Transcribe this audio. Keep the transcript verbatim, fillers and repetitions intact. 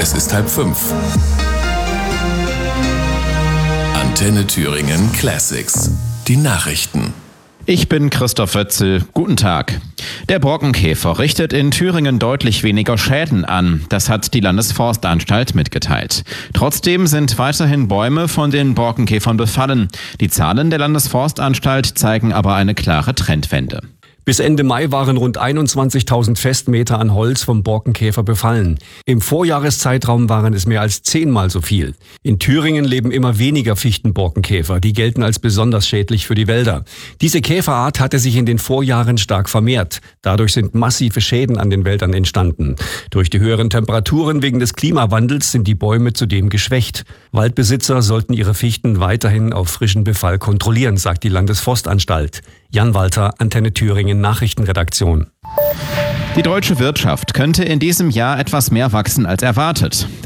Es ist halb fünf. Antenne Thüringen Classics. Die Nachrichten. Ich bin Christoph Wötzel. Guten Tag. Der Borkenkäfer richtet in Thüringen deutlich weniger Schäden an. Das hat die Landesforstanstalt mitgeteilt. Trotzdem sind weiterhin Bäume von den Borkenkäfern befallen. Die Zahlen der Landesforstanstalt zeigen aber eine klare Trendwende. Bis Ende Mai waren rund einundzwanzigtausend Festmeter an Holz vom Borkenkäfer befallen. Im Vorjahreszeitraum waren es mehr als zehnmal so viel. In Thüringen leben immer weniger Fichtenborkenkäfer. Die gelten als besonders schädlich für die Wälder. Diese Käferart hatte sich in den Vorjahren stark vermehrt. Dadurch sind massive Schäden an den Wäldern entstanden. Durch die höheren Temperaturen wegen des Klimawandels sind die Bäume zudem geschwächt. Waldbesitzer sollten ihre Fichten weiterhin auf frischen Befall kontrollieren, sagt die Landesforstanstalt. Jan Walter, Antenne Thüringen Nachrichtenredaktion. Die deutsche Wirtschaft könnte in diesem Jahr etwas mehr wachsen als erwartet.